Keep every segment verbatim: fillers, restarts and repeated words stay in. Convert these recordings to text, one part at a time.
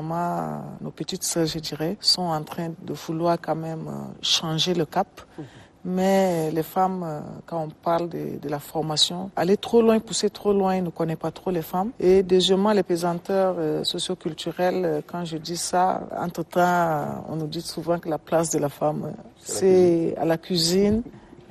maman, nos petites sœurs, je dirais, sont en train de vouloir quand même changer le cap. Mmh. Mais les femmes, quand on parle de, de la formation, aller trop loin, pousser trop loin, ne connaît pas trop les femmes. Et deuxièmement, les pesanteurs euh, socioculturels, quand je dis ça, entre-temps, on nous dit souvent que la place de la femme, c'est à la cuisine.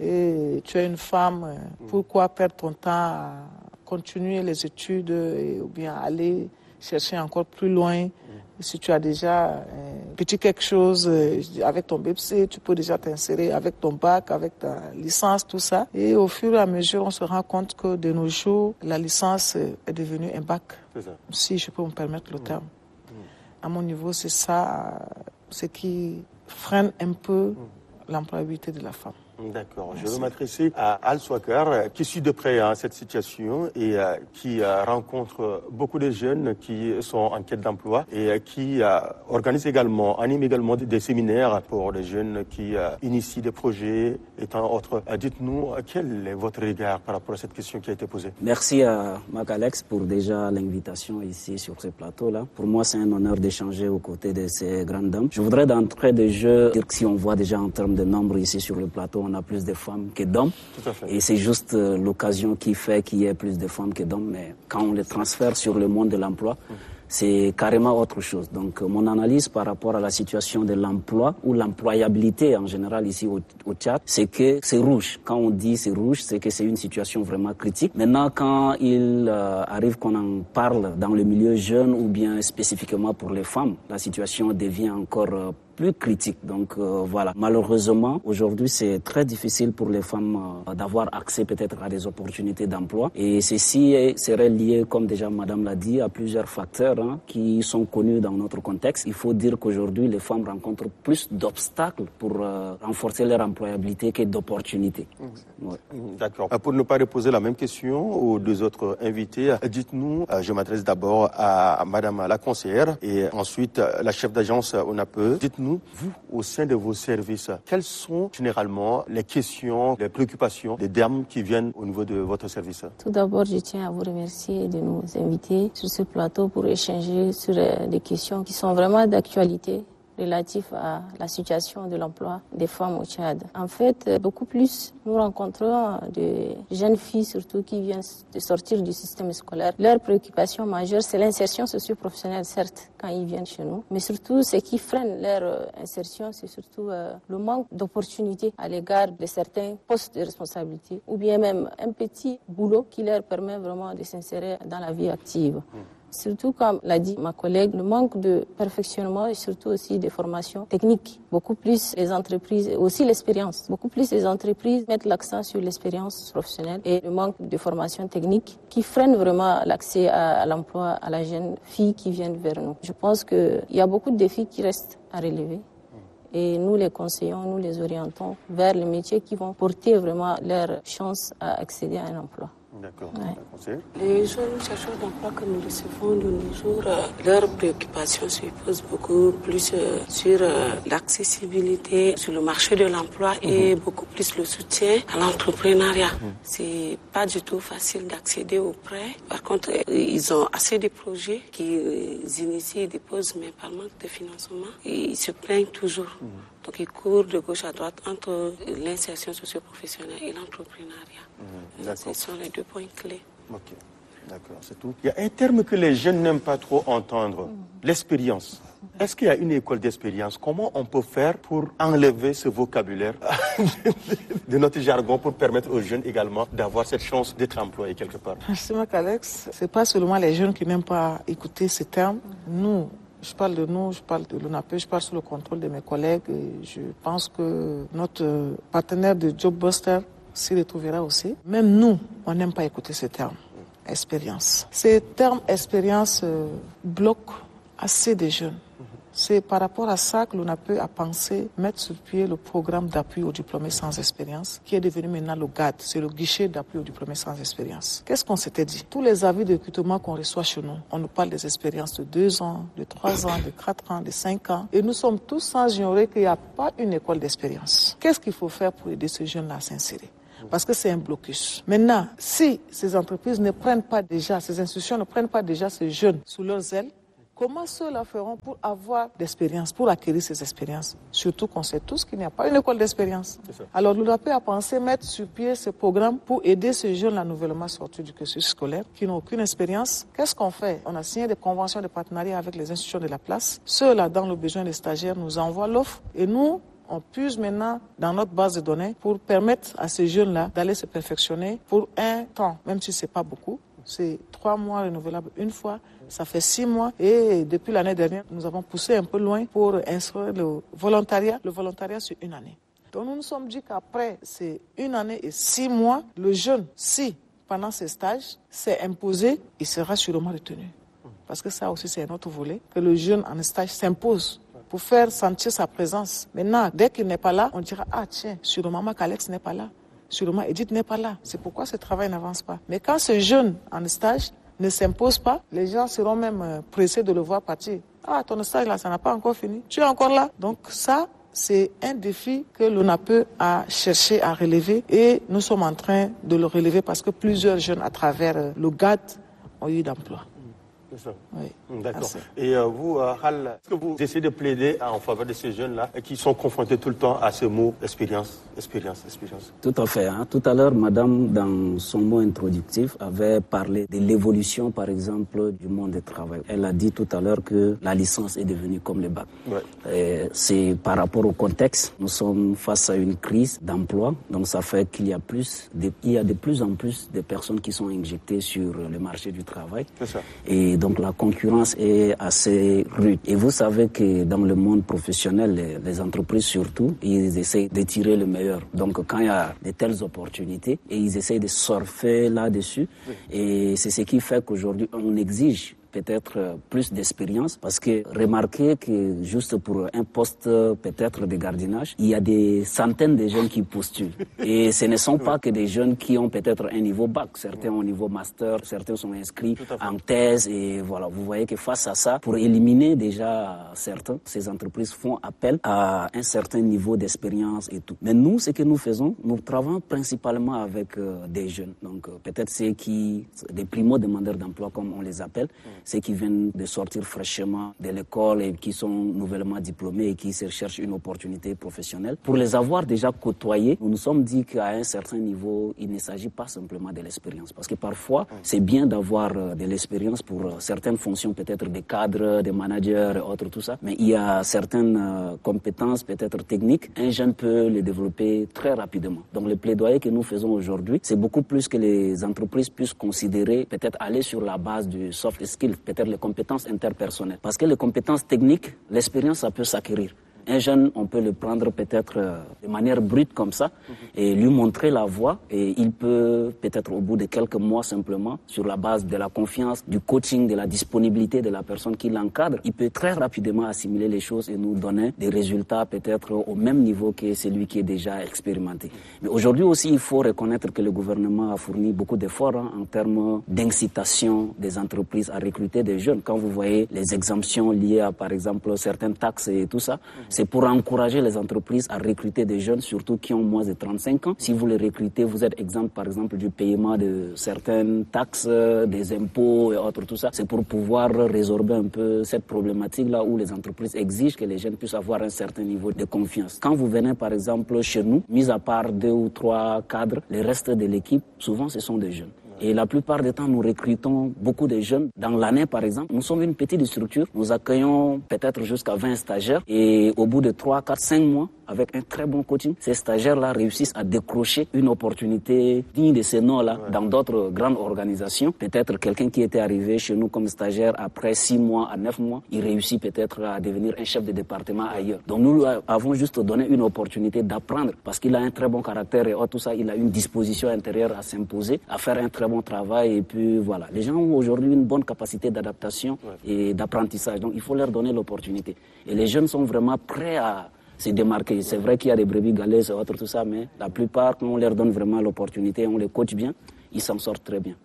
Et tu es une femme, pourquoi perdre ton temps à continuer les études et, ou bien aller chercher encore plus loin? Si tu as déjà un petit quelque chose avec ton B E P C, tu peux déjà t'insérer avec ton bac, avec ta licence, tout ça. Et au fur et à mesure, on se rend compte que de nos jours, la licence est devenue un bac. C'est ça. Si je peux me permettre le terme. Mmh. À mon niveau, c'est ça ce qui freine un peu mmh. l'employabilité de la femme. D'accord. Merci. Je vais m'adresser à Al Swakar, qui suit de près hein, cette situation et euh, qui euh, rencontre beaucoup de jeunes qui sont en quête d'emploi et euh, qui euh, organise également, anime également des séminaires pour les jeunes qui euh, initient des projets et tant autres. Euh, dites-nous, quel est votre regard par rapport à cette question qui a été posée? Merci à Mac-Alex pour déjà l'invitation ici sur ce plateau-là. Pour moi, c'est un honneur d'échanger aux côtés de ces grandes dames. Je voudrais d'entrée de jeu dire que si on voit déjà en termes de nombre ici sur le plateau, on a plus de femmes que d'hommes. Tout à fait. Et c'est juste euh, l'occasion qui fait qu'il y ait plus de femmes que d'hommes. Mais quand on les transfère sur le monde de l'emploi, mmh. c'est carrément autre chose. Donc, euh, mon analyse par rapport à la situation de l'emploi ou l'employabilité en général ici au, au Tchad, c'est que c'est rouge. Quand on dit c'est rouge, c'est que c'est une situation vraiment critique. Maintenant, quand il euh, arrive qu'on en parle dans le milieu jeune ou bien spécifiquement pour les femmes, la situation devient encore euh, plus critique. Donc euh, voilà, malheureusement, aujourd'hui, c'est très difficile pour les femmes euh, d'avoir accès peut-être à des opportunités d'emploi. Et ceci est, serait lié, comme déjà Madame l'a dit, à plusieurs facteurs hein, qui sont connus dans notre contexte. Il faut dire qu'aujourd'hui, les femmes rencontrent plus d'obstacles pour euh, renforcer leur employabilité que d'opportunités. Mmh. Ouais. D'accord. Pour ne pas reposer la même question aux deux autres invités, dites-nous, je m'adresse d'abord à Madame la conseillère et ensuite la chef d'agence O N A P E. Dites-nous, vous, au sein de vos services, quelles sont généralement les questions, les préoccupations des dames qui viennent au niveau de votre service? Tout d'abord, je tiens à vous remercier de nous inviter sur ce plateau pour échanger sur des questions qui sont vraiment d'actualité relatif à la situation de l'emploi des femmes au Tchad. En fait, beaucoup plus, nous rencontrons de jeunes filles surtout qui viennent de sortir du système scolaire. Leur préoccupation majeure, c'est l'insertion socio-professionnelle, certes, quand ils viennent chez nous, mais surtout, ce qui freine leur insertion, c'est surtout euh, le manque d'opportunités à l'égard de certains postes de responsabilité ou bien même un petit boulot qui leur permet vraiment de s'insérer dans la vie active. Mmh. Surtout, comme l'a dit ma collègue, le manque de perfectionnement et surtout aussi des formations techniques. Beaucoup plus les entreprises, aussi l'expérience. Beaucoup plus les entreprises mettent l'accent sur l'expérience professionnelle et le manque de formation technique qui freine vraiment l'accès à, à l'emploi à la jeune fille qui viennent vers nous. Je pense qu'il y a beaucoup de défis qui restent à relever. Et nous les conseillons, nous les orientons vers les métiers qui vont porter vraiment leur chance à accéder à un emploi. D'accord. Ouais. Les jeunes chercheurs d'emploi que nous recevons de nos jours, euh, leurs préoccupations se posent beaucoup plus euh, sur euh, l'accessibilité sur le marché de l'emploi mm-hmm. et beaucoup plus le soutien à l'entrepreneuriat. Mm-hmm. C'est pas du tout facile d'accéder aux prêts. Par contre, euh, ils ont assez de projets qui euh, initient et déposent, mais par manque de financement, et ils se plaignent toujours. Mm-hmm. Donc, ils courent de gauche à droite entre l'insertion socio-professionnelle et l'entrepreneuriat. Mmh, Ce sont les deux points clés. Ok, d'accord, c'est tout. Il y a un terme que les jeunes n'aiment pas trop entendre, mmh. l'expérience. Est-ce qu'il y a une école d'expérience? Comment on peut faire pour enlever ce vocabulaire de notre jargon pour permettre aux jeunes également d'avoir cette chance d'être employés quelque part? Merci, Mac-Alex. Ce n'est pas seulement les jeunes qui n'aiment pas écouter ces termes. Nous, je parle de nous, je parle de l'O N A P E, je parle sous le contrôle de mes collègues et je pense que notre partenaire de Jobbuster s'y retrouvera aussi. Même nous, on n'aime pas écouter ce terme, expérience. Ces termes expérience euh, bloquent assez de jeunes. C'est par rapport à ça que l'on a pu à penser mettre sur pied le programme d'appui aux diplômés sans expérience, qui est devenu maintenant le G A D, c'est le guichet d'appui aux diplômés sans expérience. Qu'est-ce qu'on s'était dit? Tous les avis de recrutement qu'on reçoit chez nous, on nous parle des expériences de deux ans, de trois ans, de quatre ans, de cinq ans, et nous sommes tous sans ignorer qu'il n'y a pas une école d'expérience. Qu'est-ce qu'il faut faire pour aider ces jeunes-là à s'insérer? Parce que c'est un blocus. Maintenant, si ces entreprises ne prennent pas déjà, ces institutions ne prennent pas déjà ces jeunes sous leurs ailes, Comment ceux-là feront pour avoir d'expérience, pour acquérir ces expériences? Surtout qu'on sait tous qu'il n'y a pas une école d'expérience. Alors l'U D A P a pensé mettre sur pied ce programme pour aider ces jeunes-là nouvellement sortis du cursus scolaire qui n'ont aucune expérience. Qu'est-ce qu'on fait? On a signé des conventions de partenariat avec les institutions de la place. Ceux-là, dans le besoin des stagiaires, nous envoient l'offre et nous, on puise maintenant dans notre base de données pour permettre à ces jeunes-là d'aller se perfectionner pour un temps, même si ce n'est pas beaucoup. C'est trois mois renouvelables une fois, ça fait six mois et depuis l'année dernière, nous avons poussé un peu loin pour instruire le volontariat. Le volontariat, c'est une année. Donc nous nous sommes dit qu'après ces une année et six mois, le jeune, si pendant ses stages, s'est imposé, il sera sûrement retenu. Parce que ça aussi, c'est un autre volet, que le jeune en stage s'impose pour faire sentir sa présence. Maintenant, dès qu'il n'est pas là, on dira, ah tiens, sûrement qu'Alex n'est pas là. Sûrement, Edith n'est pas là. C'est pourquoi ce travail n'avance pas. Mais quand ce jeune en stage ne s'impose pas, les gens seront même pressés de le voir partir. Ah, ton stage là, ça n'a pas encore fini. Tu es encore là. Donc ça, c'est un défi que l'U N A P E a cherché à relever et nous sommes en train de le relever parce que plusieurs jeunes à travers le G A D ont eu d'emploi. C'est ça. Oui. D'accord. Merci. Et euh, vous, euh, Hal, est-ce que vous essayez de plaider en faveur de ces jeunes-là qui sont confrontés tout le temps à ce mot expérience, expérience, expérience? Tout à fait. Hein. Tout à l'heure, madame, dans son mot introductif, avait parlé de l'évolution, par exemple, du monde du travail. Elle a dit tout à l'heure que la licence est devenue comme le bac. Ouais. C'est par rapport au contexte. Nous sommes face à une crise d'emploi. Donc, ça fait qu'il y a plus, de, il y a de plus en plus de personnes qui sont injectées sur le marché du travail. C'est ça. Et donc la concurrence est assez rude. Et vous savez que dans le monde professionnel, les, les entreprises surtout, ils essayent de tirer le meilleur. Donc quand il y a de telles opportunités, et ils essayent de surfer là-dessus. Oui. Et c'est ce qui fait qu'aujourd'hui, on exige peut-être plus d'expérience parce que remarquez que juste pour un poste peut-être de gardiennage, il y a des centaines de jeunes qui postulent. Et ce ne sont pas que des jeunes qui ont peut-être un niveau bac. Certains ont un niveau master, certains sont inscrits en thèse et voilà. Vous voyez que face à ça, pour éliminer déjà certains, ces entreprises font appel à un certain niveau d'expérience et tout. Mais nous, ce que nous faisons, nous travaillons principalement avec euh, des jeunes. Donc euh, peut-être ceux qui, des primo-demandeurs d'emploi comme on les appelle, ceux qui viennent de sortir fraîchement de l'école et qui sont nouvellement diplômés et qui se cherchent une opportunité professionnelle. Pour les avoir déjà côtoyés, nous nous sommes dit qu'à un certain niveau, il ne s'agit pas simplement de l'expérience. Parce que parfois, c'est bien d'avoir de l'expérience pour certaines fonctions, peut-être des cadres, des managers et autres, tout ça. Mais il y a certaines compétences, peut-être techniques, un jeune peut les développer très rapidement. Donc le plaidoyer que nous faisons aujourd'hui, c'est beaucoup plus que les entreprises puissent considérer, peut-être aller sur la base du soft skill, peut-être les compétences interpersonnelles. Parce que les compétences techniques, l'expérience, ça peut s'acquérir. Un jeune, on peut le prendre peut-être de manière brute comme ça et lui montrer la voie et il peut peut-être au bout de quelques mois simplement, sur la base de la confiance, du coaching, de la disponibilité de la personne qui l'encadre, il peut très rapidement assimiler les choses et nous donner des résultats peut-être au même niveau que celui qui est déjà expérimenté. Mais aujourd'hui aussi, il faut reconnaître que le gouvernement a fourni beaucoup d'efforts hein, en termes d'incitation des entreprises à recruter des jeunes. Quand vous voyez les exemptions liées à, par exemple, certaines taxes et tout ça, c'est pour encourager les entreprises à recruter des jeunes, surtout qui ont moins de trente-cinq ans. Si vous les recrutez, vous êtes exempt, par exemple, du paiement de certaines taxes, des impôts et autres, tout ça. C'est pour pouvoir résorber un peu cette problématique-là où les entreprises exigent que les jeunes puissent avoir un certain niveau de confiance. Quand vous venez, par exemple, chez nous, mis à part deux ou trois cadres, le reste de l'équipe, souvent, ce sont des jeunes. Et la plupart du temps, nous recrutons beaucoup de jeunes. Dans l'année, par exemple, nous sommes une petite structure. Nous accueillons peut-être jusqu'à vingt stagiaires. Et au bout de trois, quatre, cinq mois, avec un très bon coaching, ces stagiaires-là réussissent à décrocher une opportunité digne de ce nom-là ouais. dans d'autres grandes organisations. Peut-être quelqu'un qui était arrivé chez nous comme stagiaire après six mois à neuf mois, il réussit peut-être à devenir un chef de département ailleurs. Donc nous avons juste donné une opportunité d'apprendre parce qu'il a un très bon caractère et tout ça, il a une disposition intérieure à s'imposer, à faire un très bon travail et puis voilà. Les gens ont aujourd'hui une bonne capacité d'adaptation ouais. et d'apprentissage. Donc il faut leur donner l'opportunité. Et les jeunes sont vraiment prêts à se démarquer. C'est vrai qu'il y a des brebis galeuses et autres, tout ça, mais la plupart, quand on leur donne vraiment l'opportunité, on les coach bien, ils s'en sortent très bien. Mmh.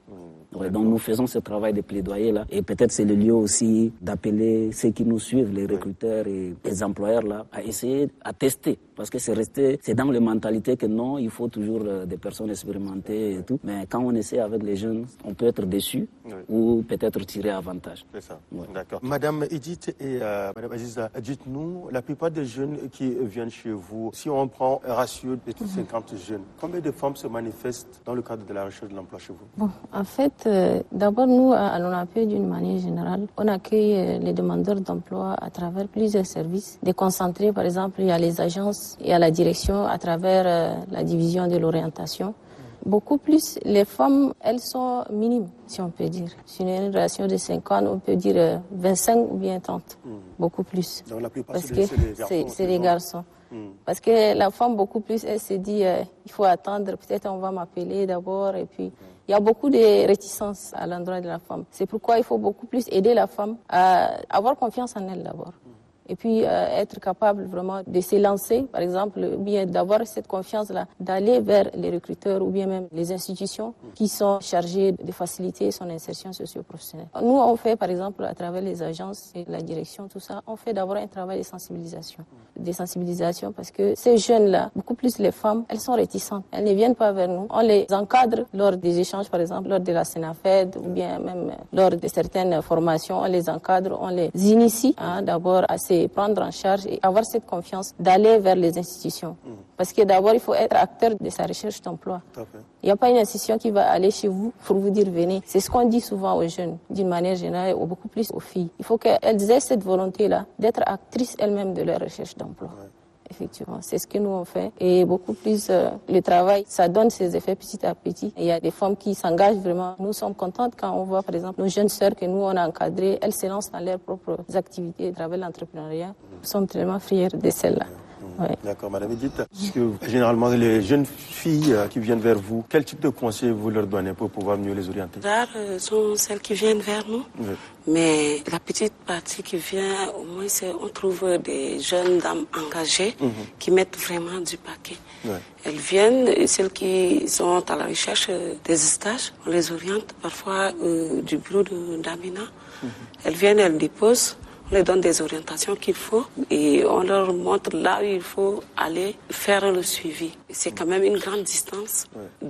Ouais, donc nous faisons ce travail de plaidoyer-là. Et peut-être c'est le lieu aussi d'appeler ceux qui nous suivent, les recruteurs et les employeurs, là, à essayer, à tester. Parce que c'est resté, c'est dans les mentalités que non, il faut toujours euh, des personnes expérimentées et tout. Mais quand on essaie avec les jeunes, on peut être déçu oui. ou peut-être tirer avantage. C'est ça, ouais. D'accord. Madame Edith et euh, Madame Aziza, dites-nous, la plupart des jeunes qui viennent chez vous, si on prend un ratio de cinquante mm-hmm. jeunes, combien de femmes se manifestent dans le cadre de la recherche de l'emploi chez vous? Bon, en fait, euh, d'abord, nous, à l'ONAPE, d'une manière générale, on accueille euh, les demandeurs d'emploi à travers plusieurs services. Déconcentrés, par exemple, il y a les agences, il y a la direction à travers euh, la division de l'orientation. Beaucoup plus, les femmes, elles sont minimes, si on peut dire. Sur une relation de cinquante, on peut dire euh, vingt-cinq ou bien trente. Mmh. Beaucoup plus. Donc la plupart, parce c'est que les, les garçons. C'est, c'est les garçons. Mmh. Parce que la femme, beaucoup plus, elle se dit, euh, il faut attendre, peut-être on va m'appeler d'abord. Et puis, il y a beaucoup de réticences à l'endroit de la femme. C'est pourquoi il faut beaucoup plus aider la femme à avoir confiance en elle d'abord. Et puis euh, être capable vraiment de se lancer, par exemple, ou bien d'avoir cette confiance-là, d'aller vers les recruteurs ou bien même les institutions qui sont chargées de faciliter son insertion socio-professionnelle. Nous, on fait, par exemple, à travers les agences et la direction, tout ça, on fait d'abord un travail de sensibilisation. De sensibilisation parce que ces jeunes-là, beaucoup plus les femmes, elles sont réticentes. Elles ne viennent pas vers nous. On les encadre lors des échanges, par exemple, lors de la Sénafed ou bien même lors de certaines formations, on les encadre, on les initie hein, d'abord à ces prendre en charge et avoir cette confiance d'aller vers les institutions. Mmh. Parce que d'abord, il faut être acteur de sa recherche d'emploi. Il n'y a pas une institution qui va aller chez vous pour vous dire venez. C'est ce qu'on dit souvent aux jeunes, d'une manière générale, ou beaucoup plus aux filles. Il faut qu'elles aient cette volonté-là d'être actrices elles-mêmes de leur recherche d'emploi. Ouais. Effectivement, c'est ce que nous on fait. Et beaucoup plus, euh, le travail, ça donne ses effets petit à petit. Et il y a des femmes qui s'engagent vraiment. Nous sommes contentes quand on voit, par exemple, nos jeunes sœurs que nous on a encadrées, elles se lancent dans leurs propres activités à travers l'entrepreneuriat. Nous sommes tellement fiers de celles-là. Ouais. D'accord, Madame Edith. Parce que généralement, les jeunes filles qui viennent vers vous, quel type de conseils vous leur donnez pour pouvoir mieux les orienter? Rares sont celles qui viennent vers nous, oui. Mais la petite partie qui vient, au moins, c'est, on trouve des jeunes dames engagées mm-hmm. qui mettent vraiment du paquet. Oui. Elles viennent, celles qui sont à la recherche des stages, on les oriente parfois euh, du bureau de, d'Amina. Mm-hmm. Elles viennent, elles déposent. On leur donne des orientations qu'il faut et on leur montre là où il faut aller faire le suivi. C'est quand même une grande distance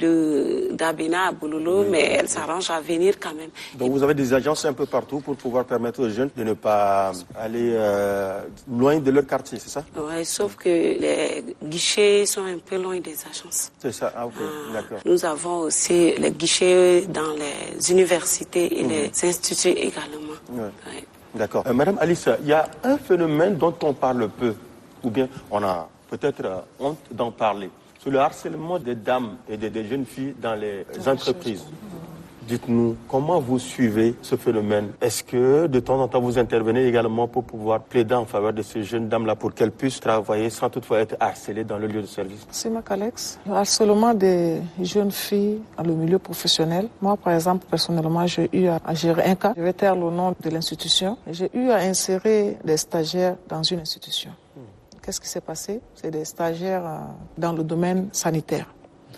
de d'Abina à Bololo, oui, mais oui, elles s'arrangent à venir quand même. Donc et vous avez des agences un peu partout pour pouvoir permettre aux jeunes de ne pas aller euh, loin de leur quartier, c'est ça? Oui, sauf que les guichets sont un peu loin des agences. C'est ça, ah, ok, ah, d'accord. Nous avons aussi les guichets dans les universités et mmh. les instituts également. Oui. Ouais. D'accord. Euh, Madame Alice, il y a un phénomène dont on parle peu, ou bien on a peut-être euh, honte d'en parler. C'est le harcèlement des dames et des, des jeunes filles dans les ah, entreprises. Dites-nous, comment vous suivez ce phénomène? Est-ce que de temps en temps vous intervenez également pour pouvoir plaider en faveur de ces jeunes dames-là pour qu'elles puissent travailler sans toutefois être harcelées dans le lieu de service? C'est ma Alex. Le harcèlement des jeunes filles dans le milieu professionnel. Moi, par exemple, personnellement, j'ai eu à gérer un cas. Je vais taire le nom de l'institution. J'ai eu à insérer des stagiaires dans une institution. Hmm. Qu'est-ce qui s'est passé? C'est des stagiaires dans le domaine sanitaire.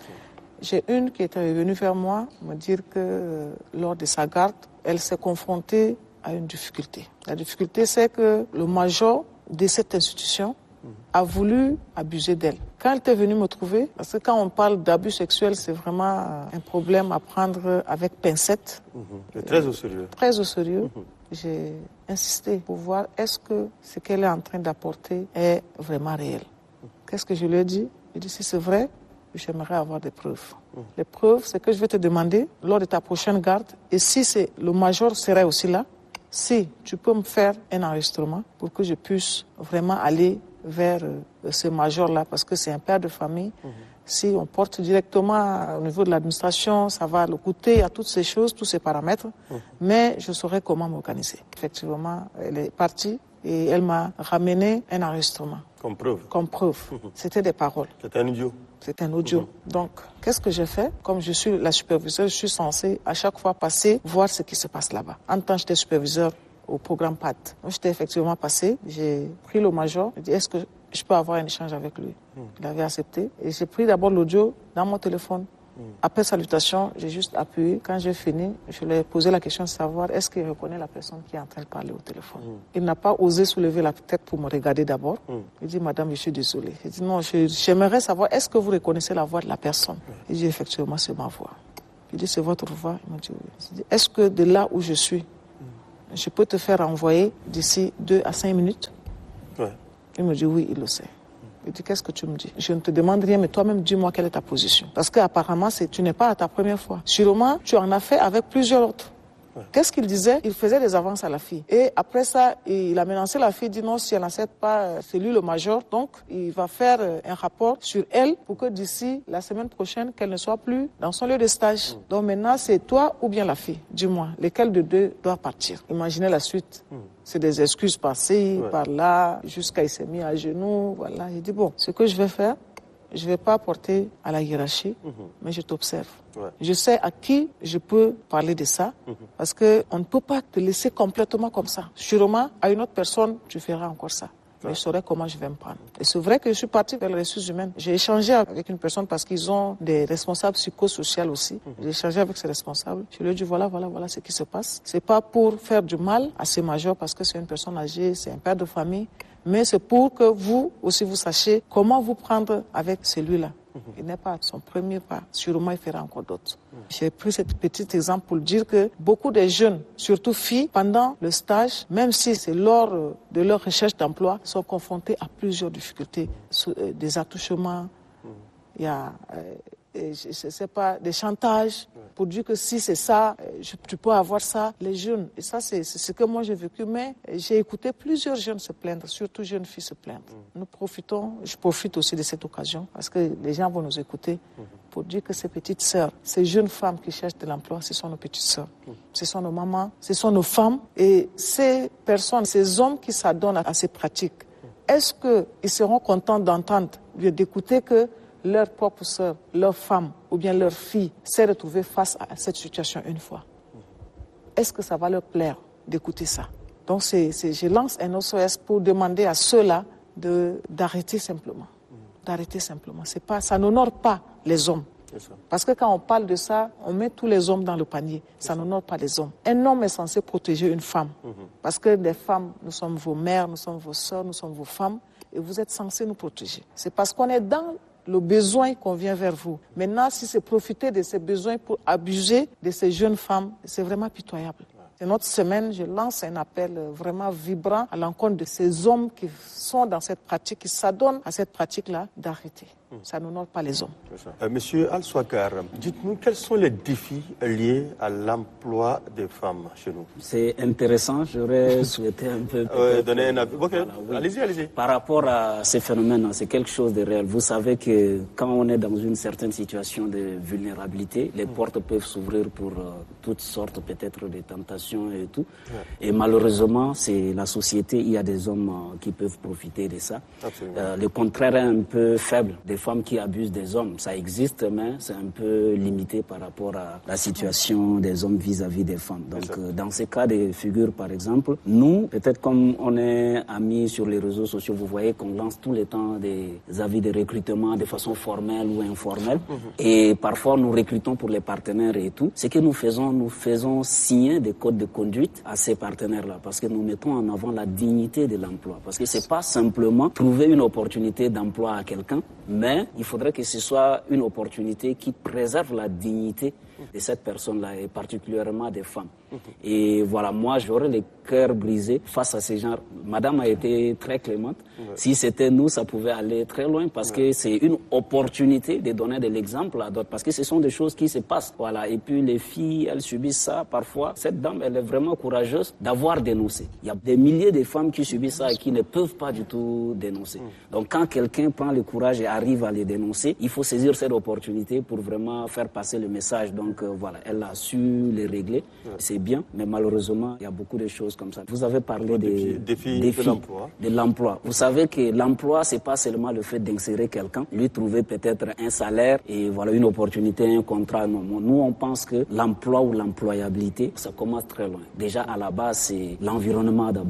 J'ai une qui était venue vers moi me dire que euh, lors de sa garde, elle s'est confrontée à une difficulté. La difficulté, c'est que le major de cette institution a voulu abuser d'elle. Quand elle était venue me trouver, parce que quand on parle d'abus sexuel, c'est vraiment un problème à prendre avec pincette. Mmh. Très au sérieux. Très au sérieux. Mmh. J'ai insisté pour voir est-ce que ce qu'elle est en train d'apporter est vraiment réel. Mmh. Qu'est-ce que je lui ai dit? Je lui ai dit si c'est vrai, j'aimerais avoir des preuves. Mmh. Les preuves, c'est que je vais te demander lors de ta prochaine garde, et si c'est le major serait aussi là, si tu peux me faire un enregistrement pour que je puisse vraiment aller vers euh, ce major-là, parce que c'est un père de famille. Mmh. Si on porte directement au niveau de l'administration, ça va le coûter à toutes ces choses, tous ces paramètres, mmh. mais je saurais comment m'organiser. Effectivement, elle est partie et elle m'a ramené un enregistrement. Comme preuve. Comme preuve. Mmh. C'était des paroles. C'était un audio. C'est un audio. Mmh. Donc, qu'est-ce que j'ai fait? Comme je suis la superviseure, je suis censée à chaque fois passer, voir ce qui se passe là-bas. En tant que j'étais superviseur au programme P A T. Donc, j'étais effectivement passée, j'ai pris le major, j'ai dit, est-ce que je peux avoir un échange avec lui? Mmh. Il avait accepté. Et j'ai pris d'abord l'audio dans mon téléphone. Mmh. Après salutation, j'ai juste appuyé. Quand j'ai fini, je lui ai posé la question de savoir est-ce qu'il reconnaît la personne qui est en train de parler au téléphone. Mm. Il n'a pas osé soulever la tête pour me regarder d'abord. Mm. Il dit, madame, je suis désolé. J'ai dit, non, je, j'aimerais savoir, est-ce que vous reconnaissez la voix de la personne? Mm. Il dit, effectivement, c'est ma voix. Il dit, c'est votre voix? Il m'a dit, oui. J'ai dit, est-ce que de là où je suis, mm. je peux te faire envoyer d'ici deux à cinq minutes? Ouais. Il me dit, oui, il le sait. Il dit, qu'est-ce que tu me dis? Je ne te demande rien, mais toi-même, dis-moi quelle est ta position. Parce qu'apparemment, c'est, tu n'es pas à ta première fois. Sûrement, tu en as fait avec plusieurs autres. Ouais. Qu'est-ce qu'il disait? Il faisait des avances à la fille. Et après ça, il a menacé la fille, il dit non, si elle n'accepte pas, c'est lui le major. Donc, il va faire un rapport sur elle pour que d'ici la semaine prochaine, qu'elle ne soit plus dans son lieu de stage. Mm. Donc maintenant, c'est toi ou bien la fille? Dis-moi, lesquels de deux doit partir? Imaginez la suite. Mm. C'est des excuses passées, ouais. par là, jusqu'à il s'est mis à genoux. Voilà. Il dit bon, ce que je vais faire, je ne vais pas porter à la hiérarchie, mm-hmm. mais je t'observe. Ouais. Je sais à qui je peux parler de ça, mm-hmm. parce qu'on ne peut pas te laisser complètement comme ça. Sûrement, à une autre personne, tu feras encore ça. Ouais. Mais je saurai comment je vais me prendre. Et c'est vrai que je suis partie vers les ressources humaines. J'ai échangé avec une personne parce qu'ils ont des responsables psychosociaux aussi. Mm-hmm. J'ai échangé avec ces responsables. Je lui ai dit voilà, voilà, voilà ce qui se passe. C'est pas pour faire du mal à ces majors parce que c'est une personne âgée, c'est un père de famille. Mais c'est pour que vous aussi vous sachiez comment vous prendre avec celui-là. Mmh. Il n'est pas son premier pas. Sûrement, il fera encore d'autres. Mmh. J'ai pris ce petit exemple pour dire que beaucoup de jeunes, surtout filles, pendant le stage, même si c'est lors de leur recherche d'emploi, sont confrontés à plusieurs difficultés. Des attouchements, mmh. il y a... Euh, Et je ne sais pas, des chantages pour dire que si c'est ça, je, tu peux avoir ça, les jeunes. Et ça, c'est, c'est ce que moi j'ai vécu. Mais j'ai écouté plusieurs jeunes se plaindre, surtout jeunes filles se plaindre. Mm. Nous profitons, je profite aussi de cette occasion parce que les gens vont nous écouter mm. pour dire que ces petites sœurs, ces jeunes femmes qui cherchent de l'emploi, ce sont nos petites sœurs. Mm. Ce sont nos mamans, ce sont nos femmes. Et ces personnes, ces hommes qui s'adonnent à, à ces pratiques, mm. est-ce qu'ils seront contents d'entendre, d'écouter que leur propre sœur, leur femme ou bien leur fille s'est retrouvée face à cette situation une fois? Est-ce que ça va leur plaire d'écouter ça? Donc c'est, c'est, je lance un S O S pour demander à ceux-là de, d'arrêter simplement. D'arrêter simplement. C'est pas, ça n'honore pas les hommes. Parce que quand on parle de ça, on met tous les hommes dans le panier. Ça n'honore pas les hommes. Un homme est censé protéger une femme. Parce que les femmes, nous sommes vos mères, nous sommes vos sœurs, nous sommes vos femmes. Et vous êtes censés nous protéger. C'est parce qu'on est dans le besoin qu'on vient vers vous. Maintenant, si c'est profiter de ces besoins pour abuser de ces jeunes femmes, c'est vraiment pitoyable. C'est notre semaine, je lance un appel vraiment vibrant à l'encontre de ces hommes qui sont dans cette pratique, qui s'adonnent à cette pratique-là, d'arrêter. Ça n'honore pas les hommes. Euh, Monsieur Al-Swakar, dites-nous quels sont les défis liés à l'emploi des femmes chez nous? C'est intéressant, j'aurais souhaité un peu... Euh, donner un avis. Okay. Voilà, oui. Allez-y, allez-y. Par rapport à ces phénomènes, c'est quelque chose de réel. Vous savez que quand on est dans une certaine situation de vulnérabilité, les mmh. portes peuvent s'ouvrir pour euh, toutes sortes peut-être de tentations et tout. Ouais. Et malheureusement, c'est la société, il y a des hommes euh, qui peuvent profiter de ça. Euh, le contraire est un peu faible. Des femmes qui abusent des hommes, ça existe, mais c'est un peu limité par rapport à la situation des hommes vis-à-vis des femmes. Donc, euh, dans ces cas de figure, par exemple, nous, peut-être comme on est amis sur les réseaux sociaux, vous voyez qu'on lance tout le temps des avis de recrutement de façon formelle ou informelle. Mm-hmm. Et parfois, nous recrutons pour les partenaires et tout. Ce que nous faisons, nous faisons signer des codes de conduite à ces partenaires-là, parce que nous mettons en avant la dignité de l'emploi. Parce que c'est pas simplement trouver une opportunité d'emploi à quelqu'un, mais il faudrait que ce soit une opportunité qui préserve la dignité de cette personne-là, et particulièrement des femmes. Et voilà, moi, j'aurais le cœur brisé face à ces gens. Madame a été très clémente. Ouais. Si c'était nous, ça pouvait aller très loin, parce ouais. que c'est une opportunité de donner de l'exemple à d'autres, parce que ce sont des choses qui se passent. Voilà. Et puis les filles, elles subissent ça parfois. Cette dame, elle est vraiment courageuse d'avoir dénoncé. Il y a des milliers de femmes qui subissent ça et qui ne peuvent pas du tout dénoncer. Mmh. Donc quand quelqu'un prend le courage et arrive à les dénoncer, il faut saisir cette opportunité pour vraiment faire passer le message. Donc euh, voilà, elle a su les régler. Ouais. C'est bien, mais malheureusement, il y a beaucoup de choses comme ça. Vous avez parlé des défis, défis de l'emploi. De l'emploi. Vous savez que l'emploi, c'est pas seulement le fait d'insérer quelqu'un, lui trouver peut-être un salaire et voilà une opportunité, un contrat. Non, nous, on pense que l'emploi ou l'employabilité, ça commence très loin. Déjà, à la base, c'est l'environnement d'abord.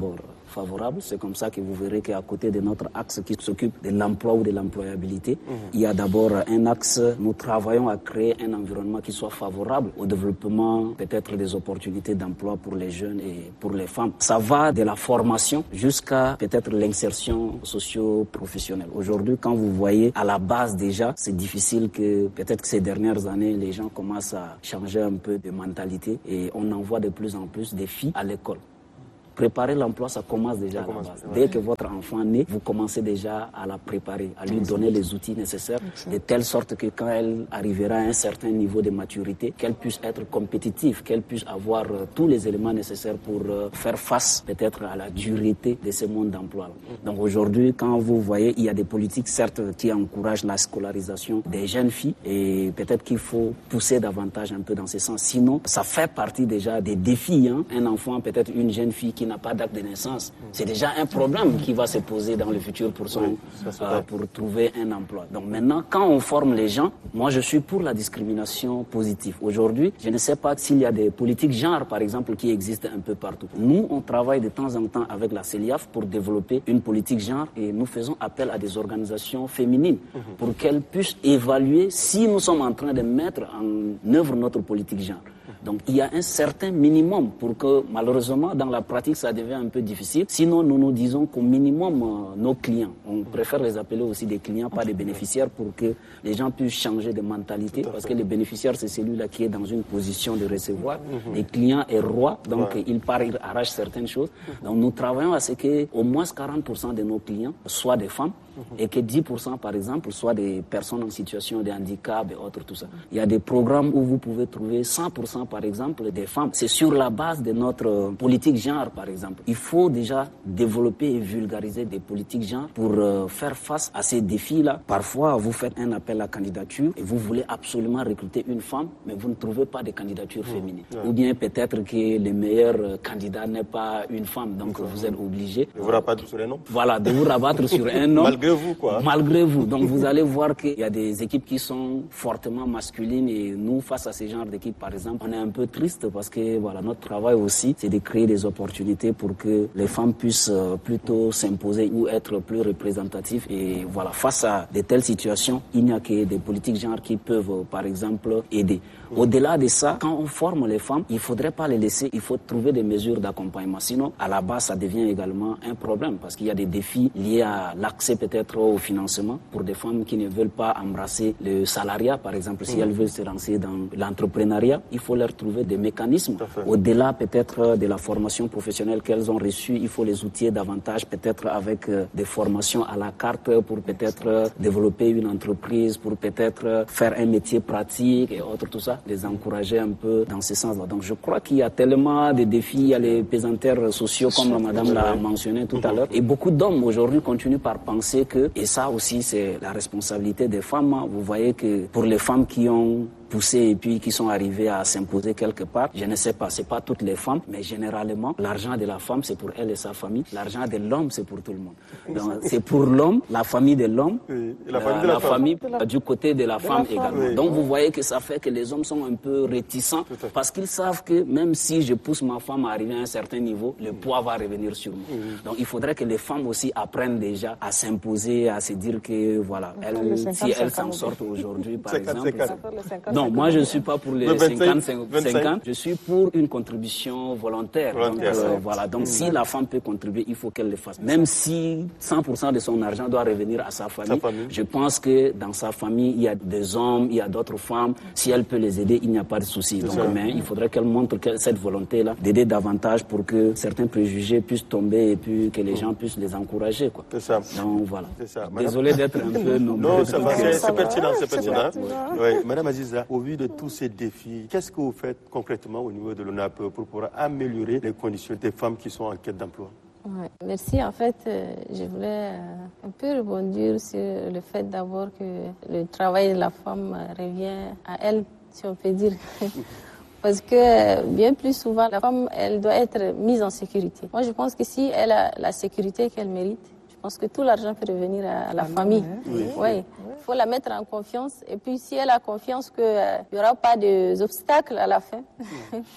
favorables. C'est comme ça que vous verrez qu'à côté de notre axe qui s'occupe de l'emploi ou de l'employabilité, mmh. il y a d'abord un axe, nous travaillons à créer un environnement qui soit favorable au développement peut-être des opportunités d'emploi pour les jeunes et pour les femmes. Ça va de la formation jusqu'à peut-être l'insertion socio-professionnelle. Aujourd'hui, quand vous voyez à la base déjà, c'est difficile que peut-être que ces dernières années, les gens commencent à changer un peu de mentalité et on envoie de plus en plus des filles à l'école. Préparer l'emploi, ça commence déjà ça à commence, la base. Ouais. Dès que votre enfant naît, vous commencez déjà à la préparer, à lui donner les outils nécessaires, de telle sorte que quand elle arrivera à un certain niveau de maturité, qu'elle puisse être compétitive, qu'elle puisse avoir euh, tous les éléments nécessaires pour euh, faire face peut-être à la dureté de ce monde d'emploi. Donc aujourd'hui, quand vous voyez, il y a des politiques certes qui encouragent la scolarisation des jeunes filles et peut-être qu'il faut pousser davantage un peu dans ce sens. Sinon, ça fait partie déjà des défis. Hein. Un enfant, peut-être une jeune fille qui n'a pas d'acte de naissance, c'est déjà un problème qui va se poser dans le futur pour, son, oui, euh, pour trouver un emploi. Donc maintenant, quand on forme les gens, moi je suis pour la discrimination positive. Aujourd'hui, je ne sais pas s'il y a des politiques genre, par exemple, qui existent un peu partout. Nous, on travaille de temps en temps avec la CELIAF pour développer une politique genre et nous faisons appel à des organisations féminines mm-hmm. pour qu'elles puissent évaluer si nous sommes en train de mettre en œuvre notre politique genre. Donc il y a un certain minimum pour que malheureusement dans la pratique ça devient un peu difficile. Sinon nous nous disons qu'au minimum euh, nos clients, on préfère les appeler aussi des clients, pas des bénéficiaires pour que les gens puissent changer de mentalité parce que les bénéficiaires c'est celui-là qui est dans une position de recevoir. Mm-hmm. Les clients est roi, donc ouais. il part, il arrache certaines choses. Donc nous travaillons à ce que au moins quarante pour cent de nos clients soient des femmes. Et que dix pour cent par exemple soient des personnes en situation de handicap et autres, tout ça. Il y a des programmes où vous pouvez trouver cent pour cent par exemple des femmes. C'est sur la base de notre politique genre par exemple. Il faut déjà développer et vulgariser des politiques genre pour euh, faire face à ces défis-là. Parfois vous faites un appel à candidature et vous voulez absolument recruter une femme mais vous ne trouvez pas de candidature mmh. féminine. Ouais. Ou bien peut-être que le meilleur candidat n'est pas une femme, donc mmh. vous êtes obligé de vous rabattre sur un homme. Voilà, de vous rabattre sur un homme. Malgré vous, quoi. Malgré vous. Donc, vous allez voir qu'il y a des équipes qui sont fortement masculines et nous, face à ce genre d'équipe, par exemple, on est un peu triste parce que, voilà, notre travail aussi, c'est de créer des opportunités pour que les femmes puissent plutôt s'imposer ou être plus représentatives. Et voilà, face à de telles situations, il n'y a que des politiques genre qui peuvent, par exemple, aider. Au-delà de ça, quand on forme les femmes, il ne faudrait pas les laisser, il faut trouver des mesures d'accompagnement. Sinon, à la base, ça devient également un problème parce qu'il y a des défis liés à l'accès peut-être au financement pour des femmes qui ne veulent pas embrasser le salariat, par exemple. Si mmh. elles veulent se lancer dans l'entrepreneuriat, il faut leur trouver des mécanismes. Au-delà peut-être de la formation professionnelle qu'elles ont reçue, il faut les outiller davantage peut-être avec des formations à la carte pour peut-être développer une entreprise, pour peut-être faire un métier pratique et autres, tout ça. Les encourager un peu dans ce sens-là. Donc je crois qu'il y a tellement de défis, il y a les pesanteurs sociaux comme la madame l'a mentionné tout à l'heure. Et beaucoup d'hommes aujourd'hui continuent par penser que, et ça aussi c'est la responsabilité des femmes, vous voyez que pour les femmes qui ont poussé et puis qui sont arrivées à s'imposer quelque part, je ne sais pas, c'est pas toutes les femmes, mais généralement l'argent de la femme c'est pour elle et sa famille, l'argent de l'homme c'est pour tout le monde. Donc c'est pour l'homme, la famille de l'homme, oui, la famille, euh, de la la famille la... du côté de la de femme la également. Femme, oui. Donc vous voyez que ça fait que les hommes sont un peu réticents parce qu'ils savent que même si je pousse ma femme à arriver à un certain niveau, le poids va revenir sur moi. Oui. Donc il faudrait que les femmes aussi apprennent déjà à s'imposer, à se dire que voilà, elles, si elles s'en sortent aujourd'hui par exemple. Non, moi je ne suis pas pour les cinquante cinquante, je suis pour une contribution volontaire. volontaire donc, euh, voilà. donc mmh. si la femme peut contribuer, il faut qu'elle le fasse. Même si cent pour cent de son argent doit revenir à sa famille, sa famille, je pense que dans sa famille, il y a des hommes, il y a d'autres femmes. Si elle peut les aider, il n'y a pas de souci. Donc, mais il faudrait qu'elle montre que cette volonté-là d'aider davantage pour que certains préjugés puissent tomber et puis que les gens puissent les encourager. Quoi. C'est ça. Donc voilà. Ça. Désolé d'être un peu nombreux. Non, ça va, c'est, c'est pertinent, c'est pertinent. Oui. Madame Aziza, au vu de tous ces défis, qu'est-ce que vous faites concrètement au niveau de l'O N A P pour pouvoir améliorer les conditions des femmes qui sont en quête d'emploi? Ouais, merci. En fait, euh, je voulais euh, un peu rebondir sur le fait d'abord que le travail de la femme euh, revient à elle, si on peut dire. Parce que bien plus souvent, la femme, elle doit être mise en sécurité. Moi, je pense que si elle a la sécurité qu'elle mérite, je pense que tout l'argent peut revenir à la ah famille. Oui. Oui. Oui. Il faut la mettre en confiance. Et puis, si elle a confiance qu'il n'y euh, aura pas d'obstacles à la fin,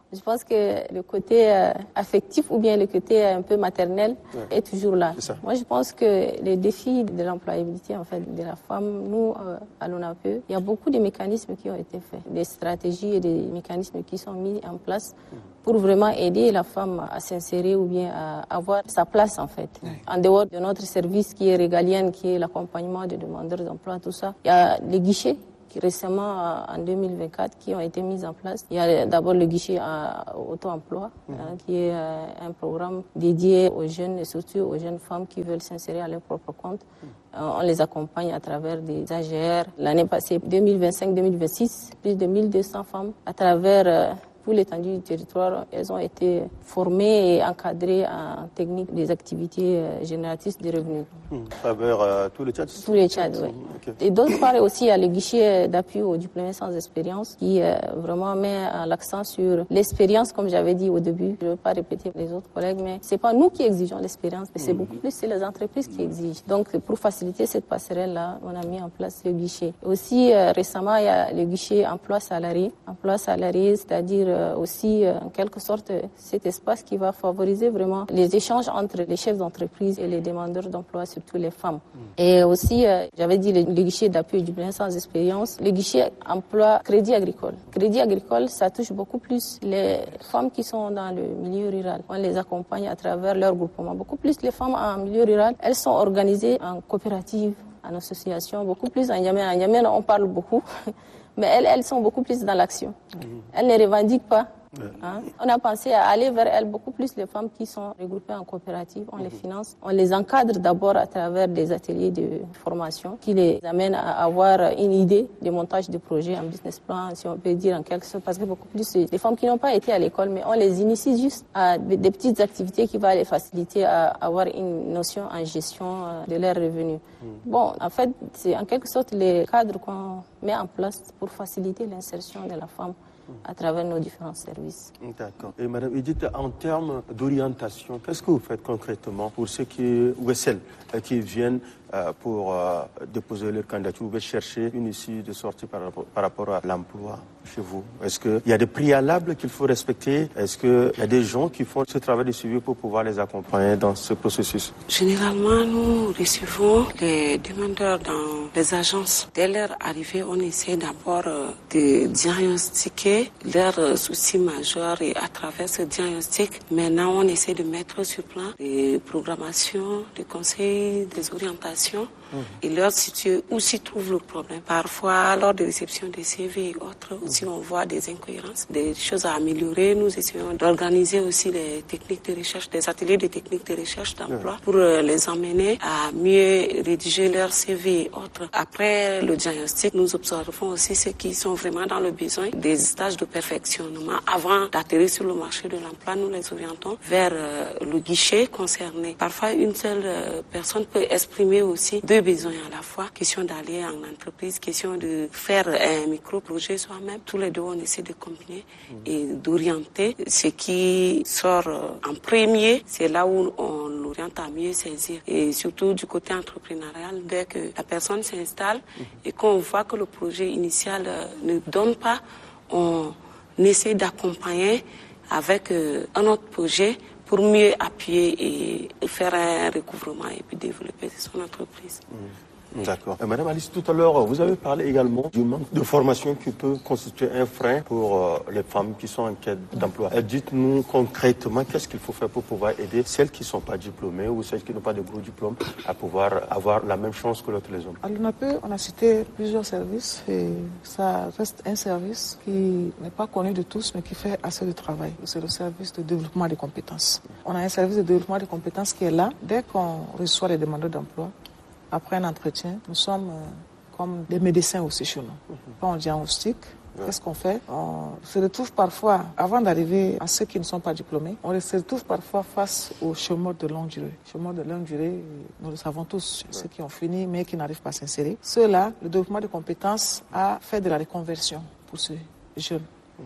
Je pense que le côté euh, affectif ou bien le côté un peu maternel ouais. est toujours là. Moi, je pense que les défis de l'employabilité en fait de la femme, nous euh, à l'O N A P E, il y a beaucoup de mécanismes qui ont été faits, des stratégies et des mécanismes qui sont mis en place pour vraiment aider la femme à s'insérer ou bien à avoir sa place en fait. Ouais. En dehors de notre service qui est régalien, qui est l'accompagnement des demandeurs d'emploi, tout ça, il y a les guichets qui récemment, en deux mille vingt-quatre, qui ont été mis en place. Il y a d'abord le guichet à auto-emploi, mmh. hein, qui est euh, un programme dédié aux jeunes et surtout aux jeunes femmes qui veulent s'insérer à leur propre compte. Mmh. Euh, on les accompagne à travers des A G R. L'année passée, deux mille vingt-cinq deux mille vingt-six, plus de mille deux cents femmes à travers euh, tout l'étendue du territoire, elles ont été formées et encadrées en technique des activités euh, génératrices de revenus. Mmh. À travers euh, tous les Tchad Tous les Tchad, oui. Okay. Et d'autre part aussi, il y a le guichet d'appui aux diplômés sans expérience qui euh, vraiment met l'accent sur l'expérience, comme j'avais dit au début. Je ne veux pas répéter les autres collègues, mais c'est pas nous qui exigeons l'expérience, mais c'est mmh. beaucoup plus c'est les entreprises qui exigent. Donc, pour faciliter cette passerelle-là, on a mis en place le guichet. Aussi, euh, récemment, il y a le guichet emploi salarié. Emploi salarié, c'est-à-dire euh, aussi, euh, en quelque sorte, cet espace qui va favoriser vraiment les échanges entre les chefs d'entreprise et les demandeurs d'emploi, surtout les femmes. Mmh. Et aussi, euh, j'avais dit le, le guichet d'appui du bien sans expérience, le guichet emploi crédit agricole. Crédit agricole, ça touche beaucoup plus les femmes qui sont dans le milieu rural. On les accompagne à travers leur groupement. Beaucoup plus les femmes en milieu rural, elles sont organisées en coopérative, en association, beaucoup plus en Yamé. En Yamé, on parle beaucoup, mais elles, elles sont beaucoup plus dans l'action. Mmh. Elles ne revendiquent pas. Hein? On a pensé à aller vers elles, beaucoup plus les femmes qui sont regroupées en coopérative, on mmh. les finance, on les encadre d'abord à travers des ateliers de formation qui les amènent à avoir une idée de montage de projet, un business plan, si on peut dire en quelque sorte, parce que beaucoup plus des femmes qui n'ont pas été à l'école, mais on les initie juste à des petites activités qui vont les faciliter à avoir une notion en gestion de leurs revenus. Mmh. Bon, en fait, c'est en quelque sorte les cadres qu'on met en place pour faciliter l'insertion de la femme à travers nos différents services. D'accord. Et Madame Edith, en termes d'orientation, qu'est-ce que vous faites concrètement pour ceux qui, ou celles qui viennent euh, pour euh, déposer leur candidature ou chercher une issue de sortie par rapport, par rapport à l'emploi chez vous? Est-ce qu'il y a des préalables qu'il faut respecter? Est-ce qu'il y a des gens qui font ce travail de suivi pour pouvoir les accompagner dans ce processus? Généralement, nous recevons les demandeurs dans les agences. Dès leur arrivée, on essaie d'abord de diagnostiquer leurs soucis majeurs et à travers ce diagnostic, maintenant on essaie de mettre sur plan des programmations, des conseils, des orientations mmh. et leur situer où s'y trouve le problème. Parfois, lors de réception des C V et autres, aussi on voit des incohérences, des choses à améliorer. Nous essayons d'organiser aussi des techniques de recherche, des ateliers de techniques de recherche d'emploi mmh. pour les emmener à mieux rédiger leur C V et autres. Après le diagnostic, nous observons aussi ceux qui sont vraiment dans le besoin des stages de perfectionnement. Avant d'atterrir sur le marché de l'emploi, nous les orientons vers euh, le guichet concerné. Parfois, une seule euh, personne peut exprimer aussi deux besoins à la fois. Question d'aller en entreprise, question de faire un micro-projet soi-même. Tous les deux, on essaie de combiner mmh. et d'orienter. Ce qui sort euh, en premier, c'est là où on l'oriente à mieux saisir. Et surtout du côté entrepreneurial, dès que la personne s'installe mmh. et qu'on voit que le projet initial euh, ne donne pas, on essaie d'accompagner avec euh, un autre projet pour mieux appuyer et faire un recouvrement et puis développer son entreprise. Mmh. D'accord. Euh, Madame Alice, tout à l'heure, vous avez parlé également du manque de formation qui peut constituer un frein pour euh, les femmes qui sont en quête d'emploi. Euh, dites-nous concrètement qu'est-ce qu'il faut faire pour pouvoir aider celles qui ne sont pas diplômées ou celles qui n'ont pas de gros diplômes à pouvoir avoir la même chance que l'autre les hommes. À l'O N A P E, on a cité plusieurs services et ça reste un service qui n'est pas connu de tous mais qui fait assez de travail. C'est le service de développement des compétences. On a un service de développement des compétences qui est là. Dès qu'on reçoit les demandeurs d'emploi, après un entretien, nous sommes euh, comme des médecins aussi chez nous. Mm-hmm. Quand on diagnostique, ouais. qu'est-ce qu'on fait? On se retrouve parfois, avant d'arriver à ceux qui ne sont pas diplômés, on se retrouve parfois face aux chômeurs de longue durée. Chômeurs de longue durée, nous le savons tous, ouais. ceux qui ont fini mais qui n'arrivent pas à s'insérer. Ceux-là, le développement de compétences a fait de la reconversion pour ces jeunes.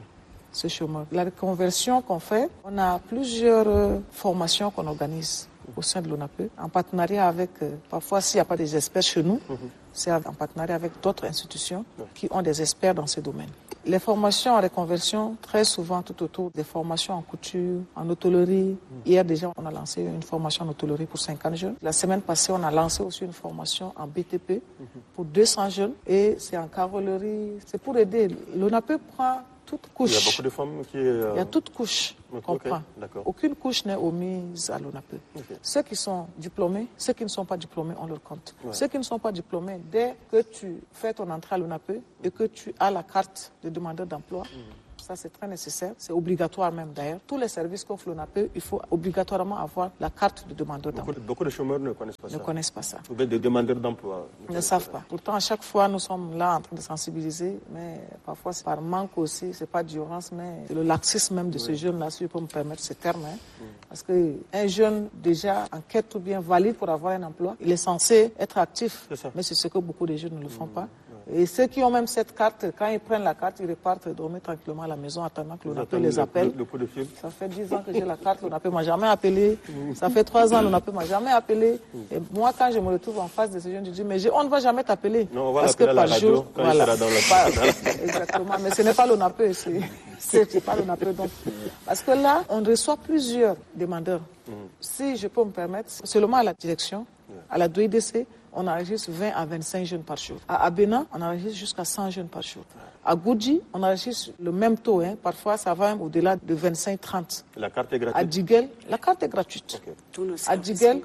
Ce chômeur. La reconversion qu'on fait, on a plusieurs euh, formations qu'on organise au sein de l'O N A P E, en partenariat avec, euh, parfois s'il n'y a pas des experts chez nous, mm-hmm. c'est en partenariat avec d'autres institutions qui ont des experts dans ce domaine. Les formations en reconversion, très souvent tout autour des formations en couture, en hôtellerie. Hier déjà, on a lancé une formation en hôtellerie pour cinquante jeunes. La semaine passée, on a lancé aussi une formation en B T P pour deux cents jeunes. Et c'est en carrellerie, c'est pour aider. L'ONAPE prend toute couche. Il y a beaucoup de femmes qui... Euh... Il y a toute couche qu'on okay, prend. Aucune couche n'est omise à l'ONAPE. Okay. Ceux qui sont diplômés, ceux qui ne sont pas diplômés, on leur compte. Ouais. Ceux qui ne sont pas diplômés, dès que tu fais ton entrée à l'ONAPE et que tu as la carte de demandeur d'emploi, mmh. ça c'est très nécessaire, c'est obligatoire même d'ailleurs. Tous les services qu'offre l'ONAPE, il faut obligatoirement avoir la carte de demandeur d'emploi. Beaucoup, beaucoup de chômeurs ne connaissent pas ne ça. Ne connaissent pas ça. Ou bien des demandeurs d'emploi. Ne, ne savent pas. Pourtant, à chaque fois, nous sommes là en train de sensibiliser, mais parfois c'est par manque aussi, c'est pas d'urgence, mais c'est le laxisme même de oui. ce jeune-là, si je peux me permettre ce terme. Hein. Oui. Parce qu'un jeune déjà en quête ou bien valide pour avoir un emploi, il est censé être actif, c'est mais c'est ce que beaucoup de jeunes ne le font mmh. pas. Et ceux qui ont même cette carte, quand ils prennent la carte, ils repartent dormir tranquillement à la maison, attendant que l'ONAPE les appelle. Le, le, le fil. Ça fait dix ans que j'ai la carte, l'ONAPE ne m'a jamais appelé. Ça fait trois ans, l'ONAPE ne m'a jamais appelé. Et moi, quand je me retrouve en face de ces jeunes, je dis, mais je, on ne va jamais t'appeler. Non, on va parce que par par jour, quand voilà. il sera dans la... Exactement, mais ce n'est pas l'ONAPE, c'est pas l'ONAPE. Donc, parce que là, on reçoit plusieurs demandeurs. Mm. Si je peux me permettre, seulement à la direction, à la D O I D C, on enregistre vingt à vingt-cinq jeunes par jour. À Abena, on enregistre jusqu'à cent jeunes par jour. À Goudji, on enregistre le même taux. Hein. Parfois, ça va même au-delà de vingt-cinq à trente. La carte est gratuite? À Djiguel, la carte est gratuite. Okay. À Djiguel,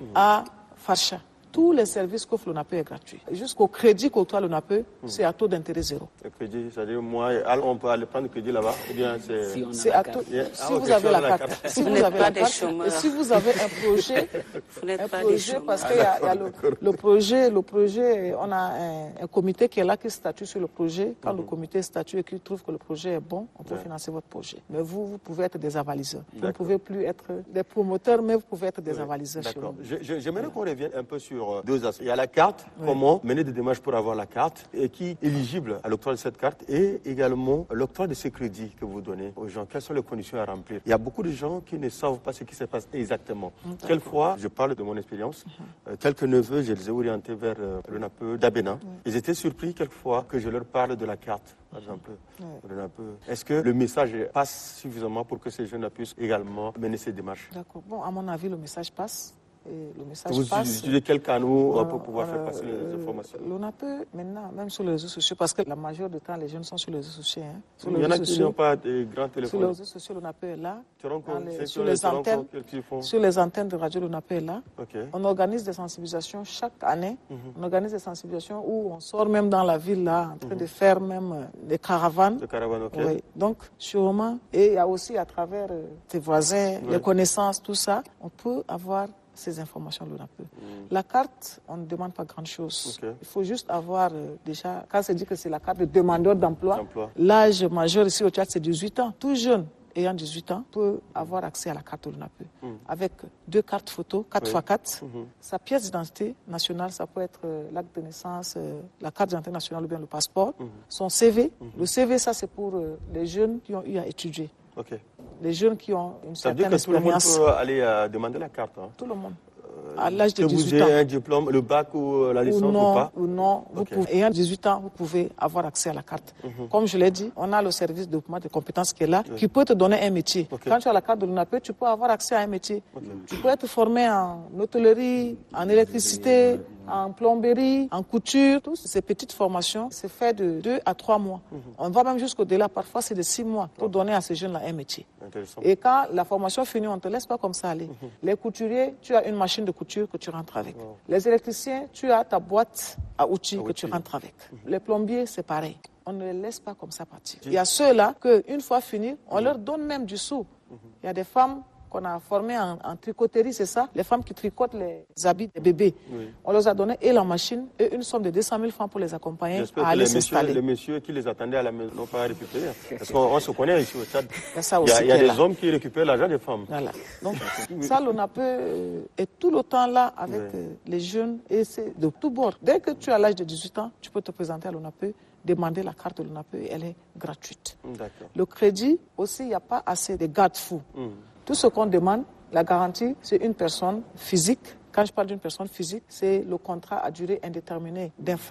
à Farsha. Tous les services qu'offre l'ONAPE est gratuit. Jusqu'au crédit qu'octroie l'ONAPE, mmh. c'est à taux d'intérêt zéro. Le crédit, c'est-à-dire, moi, on peut aller prendre le crédit là-bas, ou bien c'est... Si, on a c'est la à carte. taux... yeah. Si ah, vous okay, avez la carte. carte. Si vous, vous avez la carte, et si vous avez un projet, un projet parce qu'il y a, y a le, le projet, le projet, on a un, un comité qui est là, qui statue sur le projet. Quand mmh. le comité statue et qu'il trouve que le projet est bon, on peut ouais. financer votre projet. Mais vous, vous pouvez être des avaliseurs. Vous ne pouvez plus être des promoteurs, mais vous pouvez être des ouais. avaliseurs. D'accord. J'aimerais ouais. qu'on revienne un peu sur deux aspects. Il y a la carte, oui. comment mener des démarches pour avoir la carte et qui est éligible à l'octroi de cette carte et également l'octroi de ce crédit que vous donnez aux gens. Quelles sont les conditions à remplir? Il y a beaucoup de gens qui ne savent pas ce qui se passe exactement. Quelquefois, je parle de mon expérience, mm-hmm. euh, quelques neveux, je les ai orientés vers euh, l'ONAPE d'Abena. Mm-hmm. Ils étaient surpris quelquefois que je leur parle de la carte, par exemple. Mm-hmm. Est-ce que le message passe suffisamment pour que ces jeunes puissent également mener ces démarches? D'accord. Bon, à mon avis, le message passe. Et le message vous passe. utilisez quel canal alors, pour pouvoir alors, faire passer les informations? L'ONAPE, maintenant, même sur les réseaux sociaux, parce que la majorité du temps, les jeunes sont sur les réseaux sociaux. Hein. Sur Il y en a qui n'ont pas de grands téléphones. Sur les réseaux sociaux, l'ONAPE est là. Les, sur, les antennes, sur les antennes de radio, l'ONAPE est là. Okay. On organise des sensibilisations chaque année. Mm-hmm. On organise des sensibilisations où on sort même dans la ville, là, en train mm-hmm. de faire même des caravanes. Des caravanes, ok. Oui. Donc, sûrement. Et il y a aussi à travers euh, tes voisins, oui. les connaissances, tout ça, on peut avoir ces informations de l'ONAPE. Mm. La carte, on ne demande pas grand-chose. Okay. Il faut juste avoir euh, déjà, quand c'est dit que c'est la carte de demandeur d'emploi, l'âge majeur ici au Tchad, c'est dix-huit ans. Tout jeune ayant dix-huit ans peut avoir accès à la carte de l'ONAPE. Mm. Avec deux cartes photo, quatre fois quatre, oui. mm-hmm. sa pièce d'identité nationale, ça peut être euh, l'acte de naissance, euh, la carte d'identité nationale ou bien le passeport, mm-hmm. son C V. Mm-hmm. Le C V, ça c'est pour euh, les jeunes qui ont eu à étudier. Okay. Les jeunes qui ont une ça certaine expérience. Ça veut dire que tout le monde peut aller euh, demander la carte. Hein. Tout le monde. À l'âge de que dix-huit vous ans. ayez un diplôme, le bac ou la licence ou, non, ou pas ou non, vous okay. pouvez, ayant dix-huit ans, vous pouvez avoir accès à la carte. Mm-hmm. Comme je l'ai dit, on a le service de développement des compétences qui est là, oui. qui peut te donner un métier. Okay. Quand tu as la carte de l'ONAPE, tu peux avoir accès à un métier. Okay. Tu peux être formé en hôtellerie, en électricité, en plomberie, en couture. Toutes ces petites formations, c'est fait de deux à trois mois. Mm-hmm. On va même jusqu'au-delà. Parfois, c'est de six mois pour oh. donner à ces jeunes-là un métier. Et quand la formation finit, on ne te laisse pas comme ça aller. Mm-hmm. Les couturiers, tu as une machine de couture que tu rentres avec. Wow. Les électriciens, tu as ta boîte à outils à que outils. tu rentres avec. Mm-hmm. Les plombiers, c'est pareil. On ne les laisse pas comme ça partir. Il y a ceux-là qu'une fois fini, on mm-hmm. leur donne même du sou. Mm-hmm. Il y a des femmes qu'on a formées en, en tricoterie, c'est ça, les femmes qui tricotent les habits des bébés. Oui. On leur a donné et la machine et une somme de deux cent mille francs pour les accompagner J'espère à aller s'installer. Les messieurs qui les attendaient à la maison n'ont pas récupéré. Parce qu'on se connaît ici au Tchad. Il y a, il y a, il y a des là. hommes qui récupèrent l'argent des femmes. Voilà. Donc ça, l'ONAPE euh, est tout le temps là avec oui. euh, les jeunes et c'est de tout bord. Dès que tu as l'âge de dix-huit ans, tu peux te présenter à l'ONAPE, demander la carte de l'ONAPE et elle est gratuite. Le crédit aussi, il n'y a pas assez de garde-fous. Mm. Tout ce qu'on demande, la garantie, c'est une personne physique. Quand je parle d'une personne physique, c'est le contrat à durée indéterminée d'un frère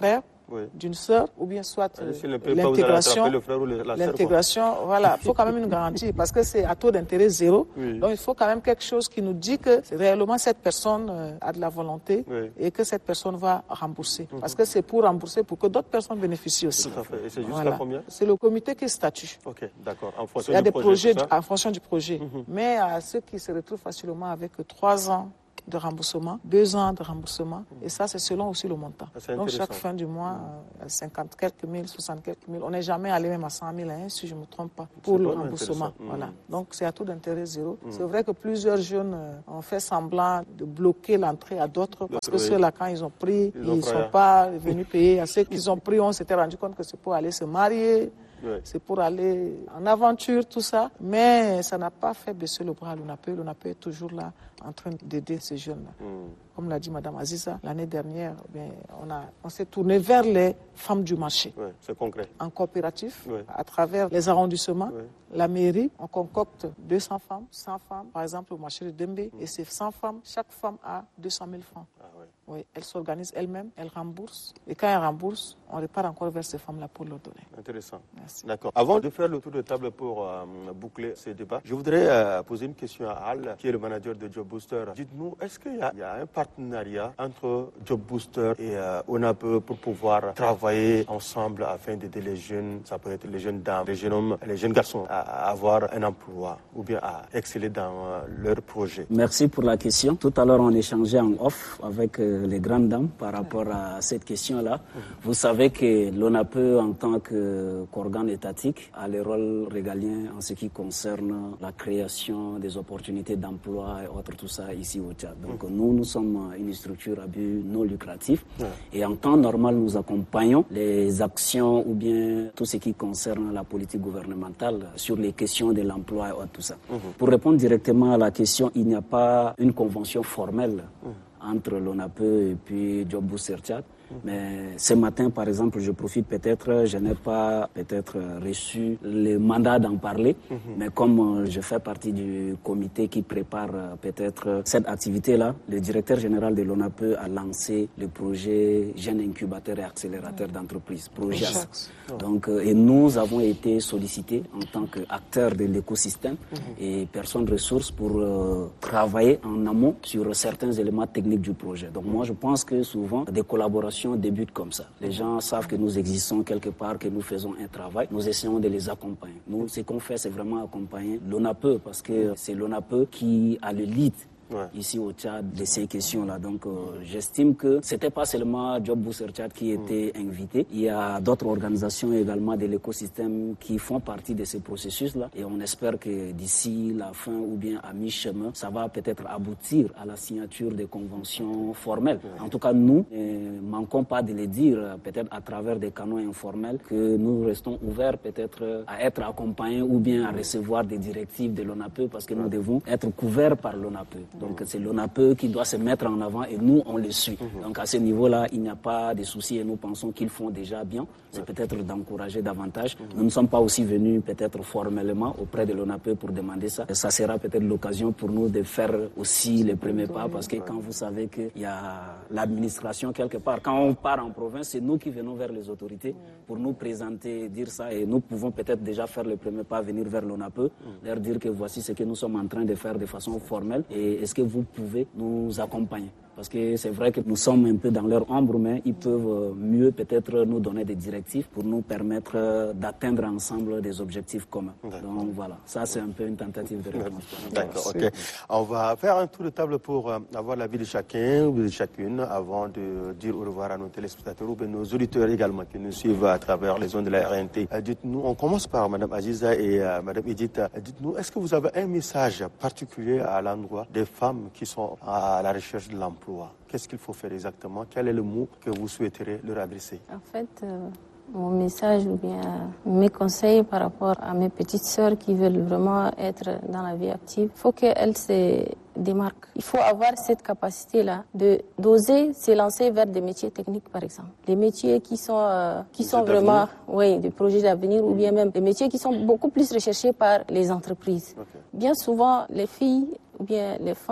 oui. d'une sœur, ou bien soit euh, si l'intégration. Le frère ou le, la l'intégration, sœur, voilà, il faut quand même une garantie parce que c'est à taux d'intérêt zéro. Oui. Donc il faut quand même quelque chose qui nous dit que réellement cette personne euh, a de la volonté oui. et que cette personne va rembourser. Mm-hmm. Parce que c'est pour rembourser pour que d'autres personnes bénéficient aussi. Tout à fait. Et c'est jusqu'à voilà. combien? C'est le comité qui statue. Ok, d'accord. En fonction il y a du des projet, projets en fonction du projet. Mm-hmm. Mais à ceux qui se retrouvent facilement avec trois ans de remboursement, deux ans de remboursement, mmh. et ça c'est selon aussi le montant. Ah, donc chaque fin du mois, mmh. euh, cinquante quelques mille, soixante quelques mille, on n'est jamais allé même à cent mille, hein, si je ne me trompe pas, pour le remboursement. Mmh. Voilà. Donc c'est à taux d'intérêt zéro. Mmh. C'est vrai que plusieurs jeunes euh, ont fait semblant de bloquer l'entrée à d'autres, parce que oui. ceux-là quand ils ont pris, ils ne sont pas venus payer. À ceux qu'ils ont pris, on s'était rendu compte que c'est pour aller se marier. Oui. C'est pour aller en aventure, tout ça. Mais ça n'a pas fait baisser le bras à l'ONAPE. L'ONAPE est toujours là, en train d'aider ces jeunes-là. Mm. Comme l'a dit Mme Aziza, l'année dernière, bien, on, a, on s'est tourné vers les femmes du marché. Oui, c'est concret. En coopératif, oui. à travers les arrondissements, oui. la mairie, on concocte deux cents femmes, cent femmes, par exemple au marché de Dembé. Mm. Et ces cent femmes, chaque femme a deux cent mille francs. Ah, oui. Oui, elles s'organisent elles-mêmes, elles remboursent. Et quand elles remboursent, on repart encore vers ces femmes-là pour leur donner. Intéressant. Merci. D'accord. Avant de faire le tour de table pour euh, boucler ces débats, je voudrais euh, poser une question à Al, qui est le manager de Job Booster. Dites-nous, est-ce qu'il y a, il y a un partenariat entre Job Booster et euh, ONAPE pour pouvoir travailler ensemble afin d'aider les jeunes, ça peut être les jeunes dames, les jeunes hommes, les jeunes garçons à, à avoir un emploi ou bien à exceller dans euh, leur projet? Merci pour la question. Tout à l'heure, on échangeait en off avec euh, les grandes dames par rapport à cette question-là. Mmh. Vous savez que l'ONAPE, en tant que, qu'organe étatique, a les rôles régaliens en ce qui concerne la création des opportunités d'emploi et autres, tout ça ici au Tchad. Donc mmh. nous, nous sommes une structure à but non lucratif mmh. et en temps normal, nous accompagnons les actions ou bien tout ce qui concerne la politique gouvernementale sur les questions de l'emploi et autres, tout ça. Mmh. Pour répondre directement à la question, il n'y a pas une convention formelle mmh. entre l'ONAPE et puis Job Booster Tchad. Mais ce matin, par exemple, je profite peut-être, je n'ai pas peut-être reçu le mandat d'en parler, mm-hmm. mais comme je fais partie du comité qui prépare peut-être cette activité-là, le directeur général de l'ONAPE a lancé le projet Jeunes Incubateurs et Accélérateurs d'entreprise, projet A S. Donc, et nous avons été sollicités en tant qu'acteurs de l'écosystème mm-hmm. et personnes ressources pour euh, travailler en amont sur certains éléments techniques du projet. Donc moi, je pense que souvent, des collaborations débutent comme ça. Les gens savent que nous existons quelque part, que nous faisons un travail. Nous essayons de les accompagner. Nous, ce qu'on fait, c'est vraiment accompagner l'ONAPE parce que c'est l'ONAPE qui a le lead. Ouais. Ici au Tchad de ces questions-là. Donc euh, j'estime que c'était pas seulement Job Booster Tchad qui était mmh. invité. Il y a d'autres organisations également de l'écosystème qui font partie de ces processus-là et on espère que d'ici la fin ou bien à mi-chemin, ça va peut-être aboutir à la signature des conventions formelles. Ouais. En tout cas, nous ne manquons pas de le dire, peut-être à travers des canaux informels, que nous restons ouverts peut-être à être accompagnés ou bien à recevoir des directives de l'ONAPE parce que ouais. nous devons être couverts par l'ONAPE. Donc c'est l'ONAPE qui doit se mettre en avant et nous, on le suit. Mmh. Donc à ce niveau-là, il n'y a pas de souci et nous pensons qu'ils font déjà bien. C'est ouais. peut-être d'encourager davantage. Mmh. Nous ne sommes pas aussi venus peut-être formellement auprès de l'ONAPE pour demander ça. Et ça sera peut-être l'occasion pour nous de faire aussi les premiers pas parce que quand vous savez qu'il y a l'administration quelque part, quand on part en province, c'est nous qui venons vers les autorités mmh. pour nous présenter, dire ça et nous pouvons peut-être déjà faire les premiers pas, venir vers l'ONAPE, mmh. leur dire que voici ce que nous sommes en train de faire de façon formelle et est-ce que vous pouvez nous accompagner? Parce que c'est vrai que nous sommes un peu dans leur ombre, mais ils peuvent mieux peut-être nous donner des directives pour nous permettre d'atteindre ensemble des objectifs communs. D'accord. Donc voilà, ça c'est un peu une tentative de réponse. D'accord, ok. On va faire un tour de table pour avoir l'avis de chacun ou de chacune avant de dire au revoir à nos téléspectateurs ou à nos auditeurs également qui nous suivent à travers les zones de la R N T. Dites-nous, on commence par Mme Aziza et euh, Mme Edith. Dites-nous, est-ce que vous avez un message particulier à l'endroit des femmes qui sont à la recherche de l'emploi? Qu'est-ce qu'il faut faire exactement? Quel est le mot que vous souhaiterez leur adresser? En fait, euh, mon message ou bien mes conseils par rapport à mes petites sœurs qui veulent vraiment être dans la vie active, il faut qu'elles se démarquent. Il faut avoir cette capacité-là de d'oser se lancer vers des métiers techniques, par exemple. Des métiers qui sont euh, qui sont vraiment, oui, des projets d'avenir ou bien même des métiers qui sont beaucoup plus recherchés par les entreprises. Okay. Bien souvent, les filles ou bien les femmes,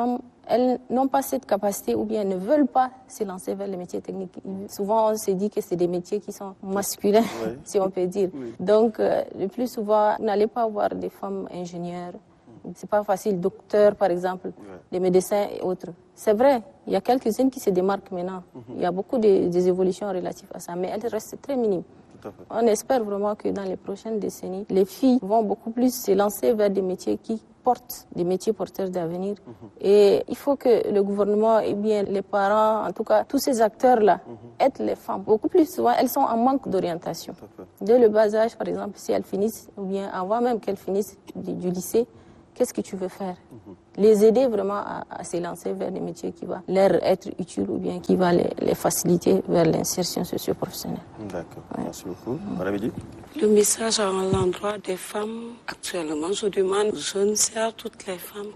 elles n'ont pas cette capacité ou bien ne veulent pas se lancer vers les métiers techniques. Souvent, on se dit que c'est des métiers qui sont masculins, oui. si on peut dire. Oui. Donc, euh, le plus souvent, vous n'allez pas voir des femmes ingénieures. C'est pas facile. Docteurs, par exemple, oui. des médecins et autres. C'est vrai, il y a quelques-unes qui se démarquent maintenant. Mm-hmm. Il y a beaucoup de, des évolutions relatives à ça, mais elles restent très minimes. On espère vraiment que dans les prochaines décennies, les filles vont beaucoup plus se lancer vers des métiers qui portent, des métiers porteurs d'avenir. Mm-hmm. Et il faut que le gouvernement et bien les parents, en tout cas tous ces acteurs-là, mm-hmm. aident les femmes. Beaucoup plus souvent, elles sont en manque d'orientation. Dès le bas âge, par exemple, si elles finissent, ou bien avant même qu'elles finissent du, du lycée, qu'est-ce que tu veux faire? Mm-hmm. Les aider vraiment à, à se lancer vers des métiers qui vont leur être utiles ou bien qui vont les, les faciliter vers l'insertion socio-professionnelle. D'accord, ouais. Merci beaucoup. Madame Eddy. Le message à l'endroit des femmes, actuellement, je demande aux jeunes sœurs, toutes les femmes